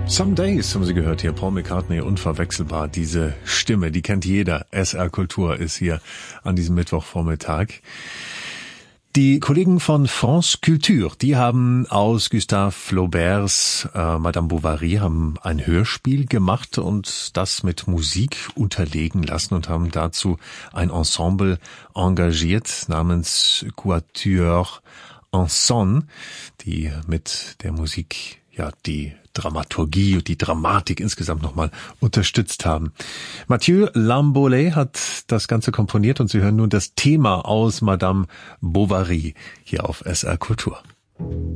Some Days haben Sie gehört hier, Paul McCartney, unverwechselbar. Diese Stimme, die kennt jeder. SR Kultur ist hier an diesem Mittwochvormittag. Die Kollegen von France Culture, die haben aus Gustave Flauberts Madame Bovary haben ein Hörspiel gemacht und das mit Musik unterlegen lassen und haben dazu ein Ensemble engagiert namens Quatuor en Sonne, die mit der Musik die Dramaturgie und die Dramatik insgesamt nochmal unterstützt haben. Mathieu Lambolet hat das Ganze komponiert und Sie hören nun das Thema aus Madame Bovary hier auf SR Kultur.